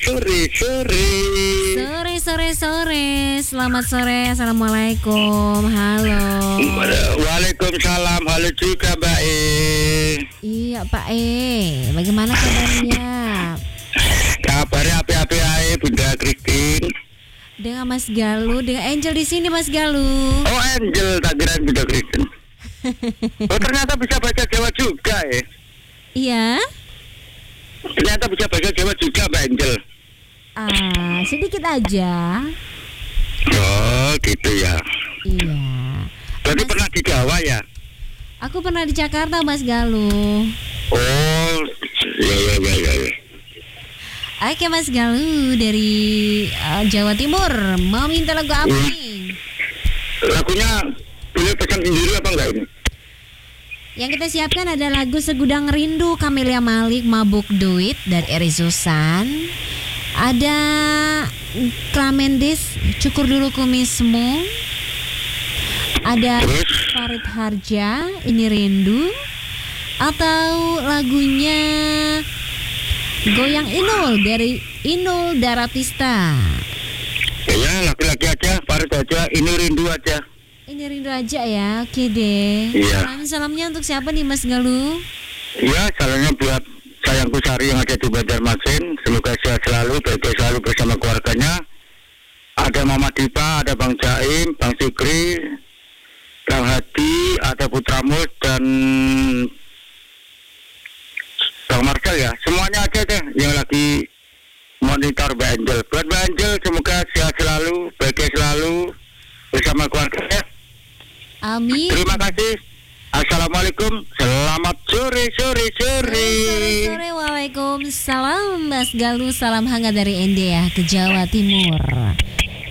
sore. Sore. Selamat sore. Assalamualaikum. Halo. Waalaikumsalam. Halo juga Mbak E. Iya Pak E. Bagaimana kabarnya? Kabarnya api-api ae Bunda Christine. Dengan Mas Galuh, dengan Angel di sini Mas Galuh. Oh Angel, tak kira Bunda Christine. Oh ternyata bisa baca Jawa juga ya. Iya. Ternyata bisa baca Jawa juga Mbak Angel. Sedikit aja. Oh gitu ya. Iya. Berarti pernah di Jawa ya? Aku pernah di Jakarta Mas Galuh. Oh ya. Oke Mas Galuh dari Jawa Timur. Mau minta lagu apa nih? Lagunya boleh pesan sendiri apa enggak ini? Yang kita siapkan ada lagu Segudang Rindu Camelia Malik, Mabuk Duit dari Eri Susan. Ada Klamendis, Cukur Dulu Kumismu. Ada Farid Harja, Ini Rindu. Atau lagunya Goyang Inul dari Inul Daratista. Ya laki-laki aja, Farid aja, Ini Rindu aja. Ini Rindu aja ya, oke deh. Iya. Salamnya untuk siapa nih Mas Galuh? Ya, salamnya buat sayangku Sari yang ada di Banjarmasin. Semoga sehat selalu, baik selalu bersama keluarganya. Ada Mama Dipa, ada Bang Jaim, Bang Fikri, Bang Hadi, ada Putra Mus dan Bang Marcel ya. Semuanya aja deh yang lagi monitor Mbak Angel. Buat Mbak Angel semoga sehat selalu, baik selalu bersama keluarganya. Amin. Terima kasih. Assalamualaikum. Selamat sore. Sore. Waalaikumsalam Mas Galuh. Salam hangat dari Ende ya ke Jawa Timur.